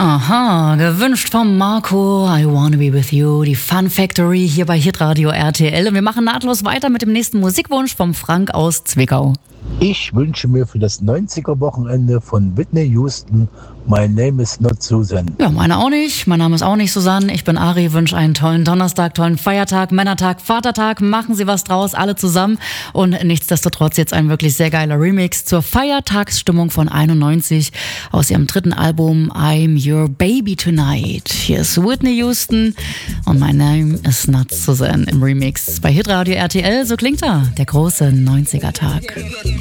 Aha, gewünscht vom Marco, I Wanna Be With You, die Fun Factory hier bei Hitradio RTL. Und wir machen nahtlos weiter mit dem nächsten Musikwunsch vom Frank aus Zwickau. Ich wünsche mir für das 90er-Wochenende von Whitney Houston My Name is Not Susan. Ja, meine auch nicht. Mein Name ist auch nicht Susanne. Ich bin Ari, wünsche einen tollen Donnerstag, tollen Feiertag, Männertag, Vatertag. Machen Sie was draus, alle zusammen. Und nichtsdestotrotz jetzt ein wirklich sehr geiler Remix zur Feiertagsstimmung von 91 aus ihrem dritten Album I'm Your Baby Tonight. Hier ist Whitney Houston und My Name is Not Susan im Remix bei Hitradio RTL. So klingt er, der große 90er-Tag.